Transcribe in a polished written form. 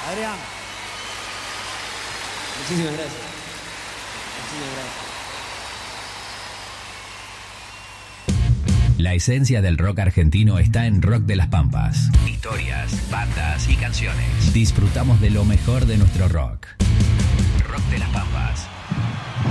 Adrián. Muchísimas gracias. Muchísimas gracias. La esencia del rock argentino está en Rock de las Pampas. Historias, bandas y canciones. Disfrutamos de lo mejor de nuestro rock. Rock de las Pampas.